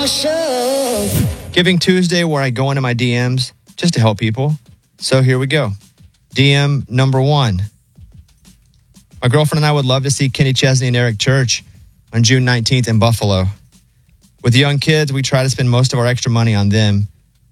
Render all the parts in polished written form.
Giving Tuesday, where I go into my DMs just to help people. So here we go. DM number 1. My girlfriend and I would love to see Kenny Chesney and Eric Church on June 19th in Buffalo. With young kids, we try to spend most of our extra money on them.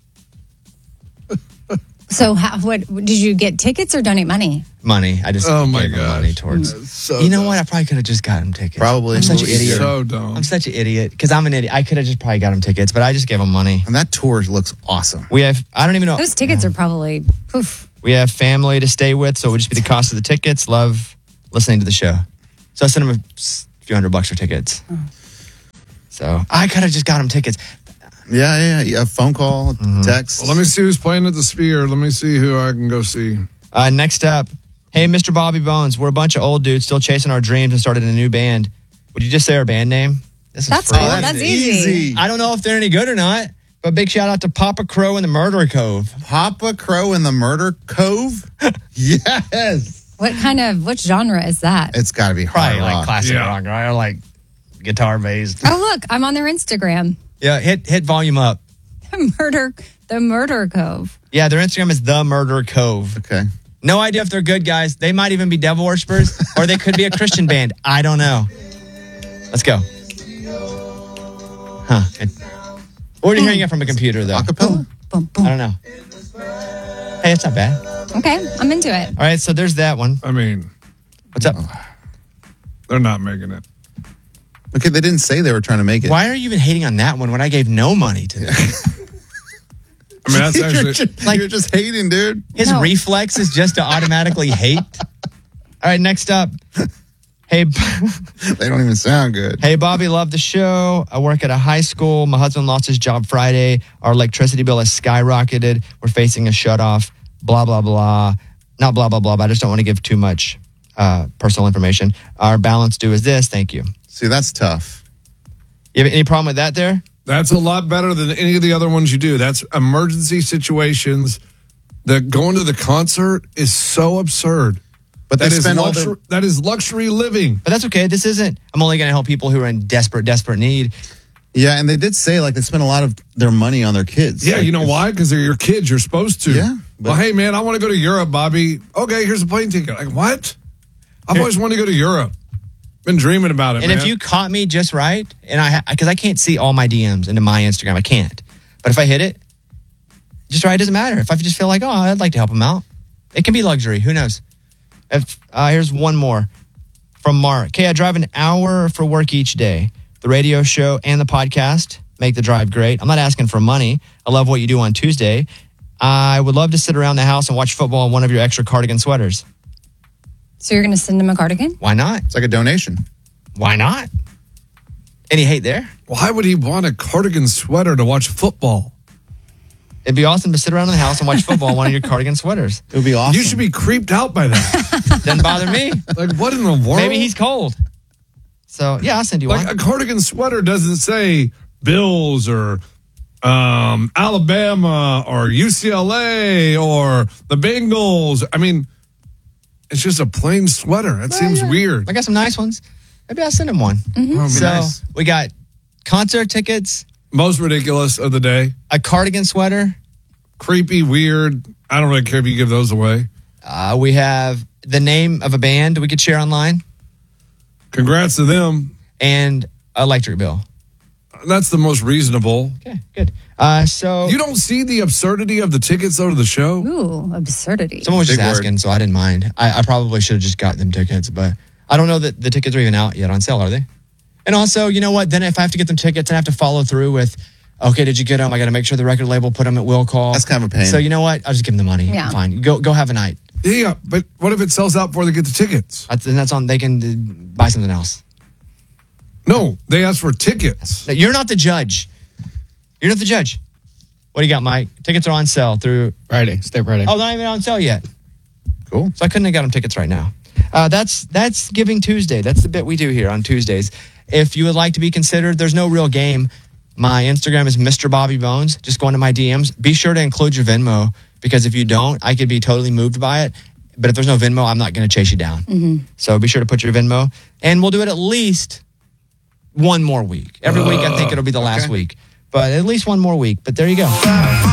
So, what did you get tickets or donate money? Money. I just gave them money towards. So you know what? I probably could have just got them tickets. Probably. I'm such an idiot. So dumb. I'm such an idiot because I'm an idiot. I could have just probably got them tickets, but I just gave them money. And that tour looks awesome. We have. I don't even know. Those tickets are probably poof. We have family to stay with, so it would just be the cost of the tickets. Love listening to the show. So I sent them a few $100 for tickets. So I could have just got them tickets. Yeah. A phone call, text. Well, let me see who's playing at the Sphere. Let me see who I can go see. Next up, hey, Mr. Bobby Bones. We're a bunch of old dudes still chasing our dreams and started a new band. Would you just say our band name? That's cool. That's easy. I don't know if they're any good or not, but big shout out to Papa Crow and the Murder Cove. Papa Crow and the Murder Cove? Yes. What genre is that? It's got to be Probably hard rock. like classic rock, right? Or like guitar based. Oh, look, I'm on their Instagram. Yeah, hit volume up. The Murder Cove. Yeah, their Instagram is The Murder Cove. Okay. No idea if they're good guys. They might even be devil worshippers, or they could be a Christian band. I don't know. Let's go. Huh. Or are you hearing it from a computer, though? Acapella? Boom, boom. I don't know. Hey, it's not bad. Okay, I'm into it. All right, so there's that one. I mean, What's up? they're not making it. Okay, they didn't say they were trying to make it. Why are you even hating on that one when I gave no money to them? I mean, that's actually... You're just hating, dude. His reflex is just to automatically hate. All right, next up. Hey, They don't even sound good. hey, Bobby, love the show. I work at a high school. My husband lost his job Friday. Our electricity bill has skyrocketed. We're facing a shutoff. Blah, blah, blah. Not blah, blah, blah, but I just don't want to give too much personal information. Our balance due is this. Thank you. See, that's tough. You have any problem with that there? That's a lot better than any of the other ones you do. That's emergency situations. Going to the concert is so absurd. But they spend all that is luxury living. But that's okay. This isn't. I'm only going to help people who are in desperate need. Yeah, and they did say like they spent a lot of their money on their kids. Yeah, like, you know why? Because they're your kids. You're supposed to. Yeah. Well, hey, man, I want to go to Europe, Bobby. Okay, here's a plane ticket. Like, what? I've always wanted to go to Europe. Been dreaming about it, And man. if you caught me just right, and because I can't see all my DMs into my Instagram, I can't. But if I hit it just right, it doesn't matter. If I just feel like, oh, I'd like to help them out, it can be luxury. Who knows? Here's one more from Mark. Okay, I drive an hour for work each day. The radio show and the podcast make the drive great. I'm not asking for money. I love what you do on Tuesday. I would love to sit around the house and watch football in one of your extra cardigan sweaters. So you're going to send him a cardigan? Why not? It's like a donation. Why not? Any hate there? Why would he want a cardigan sweater to watch football? It'd be awesome to sit around in the house and watch football in one of your cardigan sweaters. It would be awesome. You should be creeped out by that. Doesn't bother me. Like, what in the world? Maybe he's cold. So, yeah, I'll send you like one. a cardigan sweater doesn't say Bills or Alabama or UCLA or the Bengals. I mean, it's just a plain sweater. That seems weird. I got some nice ones. Maybe I'll send him one. So, we got concert tickets, Most ridiculous of the day. a cardigan sweater. Creepy, weird. I don't really care if you give those away. We have the name of a band we could share online Congrats to them. and electric bill. That's the most reasonable. Okay, good. So, You don't see the absurdity of the tickets, though, to the show? Ooh, absurdity. someone was just Big word. asking, so I didn't mind. I probably should have just got them tickets, but I don't know that the tickets are even out yet on sale, are they? And also, you know what? Then if I have to get them tickets, I have to follow through with, okay, did you get them? I got to make sure the record label put them at will call. That's kind of a pain. So you know what? I'll just give them the money. Yeah. Fine. Go have a night. Yeah, but what if it sells out before they get the tickets? That's on. They can buy something else. No, they ask for tickets. No, you're not the judge. You're not the judge. What do you got, Mike? Tickets are on sale through Friday. Stay Friday. Oh, they're not even on sale yet. Cool. So I couldn't have got them tickets right now. That's Giving Tuesday. That's the bit we do here on Tuesdays. If you would like to be considered, there's no real game. My Instagram is Mr. Bobby Bones. Just go into my DMs. Be sure to include your Venmo, because if you don't, I could be totally moved by it. But if there's no Venmo, I'm not going to chase you down. So be sure to put your Venmo. And we'll do it at least one more week. Every week, I think it'll be the last week. But at least one more week. But there you go.